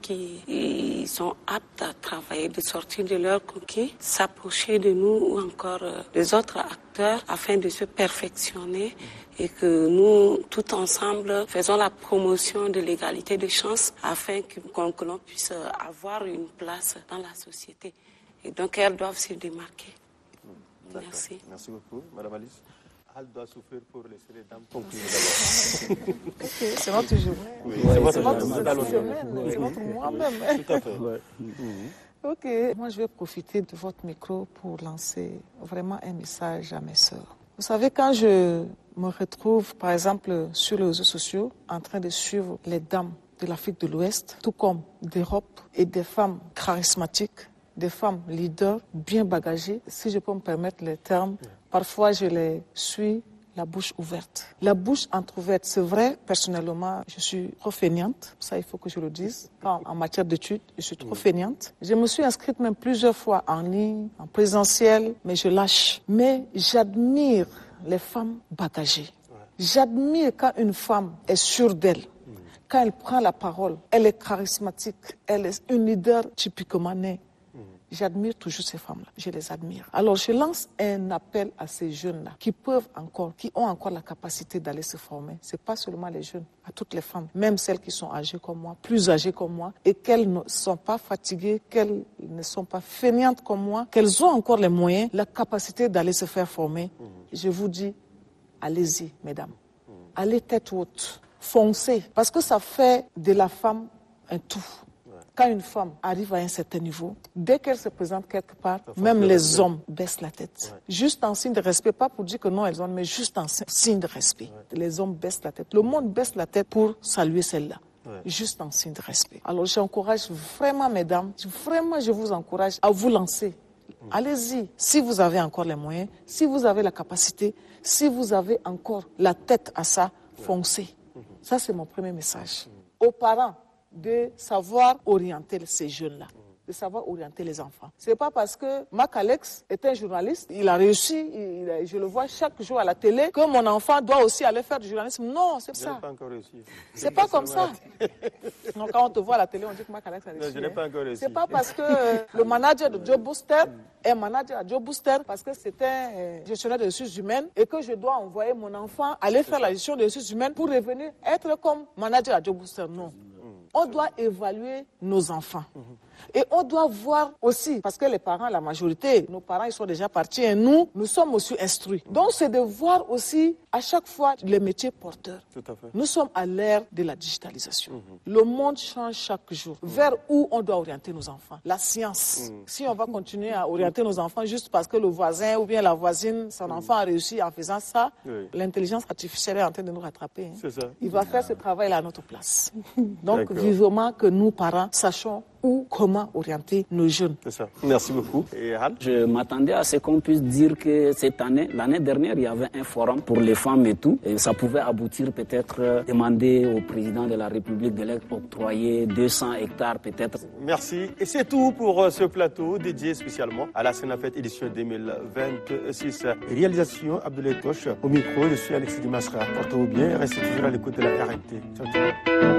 qui sont aptes à travailler, de sortir de leur coquille, s'approcher de nous ou encore des autres acteurs afin de se perfectionner et que nous, tout ensemble, faisons la promotion de l'égalité de chances afin que, que l'on puisse avoir une place dans la société. Et donc, elles doivent se démarquer. D'accord. Merci. Merci beaucoup. Madame Alice. Elle doit souffrir pour laisser les dames conclure d'abord. Okay. C'est votre journée. Oui, ouais, c'est votre semaine, c'est votre moi-même. Tout à fait. Ouais. Mm-hmm. Ok, moi je vais profiter de votre micro pour lancer vraiment un message à mes sœurs. Vous savez, quand je me retrouve, par exemple, sur les réseaux sociaux, en train de suivre les dames de l'Afrique de l'Ouest, tout comme d'Europe, et des femmes charismatiques, des femmes leaders bien bagagées, si je peux me permettre les termes, ouais. Parfois je les suis la bouche ouverte. La bouche entrouverte, c'est vrai, personnellement, je suis trop fainéante, ça il faut que je le dise. En, en matière d'études, je suis trop fainéante. Je me suis inscrite même plusieurs fois en ligne, en présentiel, mais je lâche. Mais j'admire les femmes bagagées. J'admire quand une femme est sûre d'elle. Quand elle prend la parole, elle est charismatique, elle est une leader typiquement née. J'admire toujours ces femmes-là, je les admire. Alors je lance un appel à ces jeunes-là qui peuvent encore, qui ont encore la capacité d'aller se former. C'est pas seulement les jeunes, à toutes les femmes, même celles qui sont âgées comme moi, plus âgées comme moi, et qu'elles ne sont pas fatiguées, qu'elles ne sont pas fainéantes comme moi, qu'elles ont encore les moyens, la capacité d'aller se faire former. Mmh. Je vous dis, allez-y, mesdames, mmh. allez tête haute, foncez, parce que ça fait de la femme un tout. Quand une femme arrive à un certain niveau, dès qu'elle se présente quelque part, même les hommes baissent la tête. Ouais. Juste en signe de respect, pas pour dire que non, elles ont, mais juste en signe de respect. Ouais. Les hommes baissent la tête. Le monde baisse la tête pour saluer celle-là. Ouais. Juste en signe de respect. Alors j'encourage vraiment, mesdames, vraiment je vous encourage à vous lancer. Mmh. Allez-y, si vous avez encore les moyens, si vous avez la capacité, si vous avez encore la tête à ça, ouais. foncez. Mmh. Ça, c'est mon premier message. Mmh. Aux parents, de savoir orienter ces jeunes-là, de savoir orienter les enfants. C'est pas parce que Mac Alex est un journaliste, il a réussi, il a, je le vois chaque jour à la télé, que mon enfant doit aussi aller faire du journalisme. Non, c'est ça. Je n'ai pas encore réussi. C'est pas comme ça. Non, quand on te voit à la télé, on dit que Mac Alex a réussi. Non, je n'ai pas encore réussi. C'est pas parce que euh, le manager de Job Booster est manager à Job Booster parce que c'est un euh, gestionnaire de ressources humaines et que je dois envoyer mon enfant aller faire la gestion des ressources humaines pour revenir être comme manager à Job Booster. Non. On doit évaluer nos enfants. Mmh. Et on doit voir aussi, parce que les parents, la majorité, nos parents, ils sont déjà partis et nous, nous sommes aussi instruits. Mmh. Donc, c'est de voir aussi, à chaque fois, les métiers porteurs. Tout à fait. Nous sommes à l'ère de la digitalisation. Mmh. Le monde change chaque jour. Mmh. Vers où on doit orienter nos enfants? La science. Mmh. Si on va continuer à orienter nos enfants juste parce que le voisin ou bien la voisine, son mmh. enfant a réussi en faisant ça, oui. l'intelligence artificielle est en train de nous rattraper. Hein. C'est ça. Il va faire ce travail-là à notre place. Donc, vivement que nous, parents, sachons où, comment orienter nos jeunes. C'est ça. Merci beaucoup. Et Hal? Je m'attendais à ce qu'on puisse dire que cette année, l'année dernière, il y avait un forum pour les femmes et tout. Et ça pouvait aboutir peut-être demander au président de la République de l'octroyer deux cents hectares peut-être. Merci. Et c'est tout pour ce plateau dédié spécialement à la Senafed édition deux mille vingt-six. Réalisation Abdoulaye Toche. Au micro, je suis Alexis Dimasra. Portez-vous bien et restez toujours à l'écoute de la R N T. Ciao, ciao.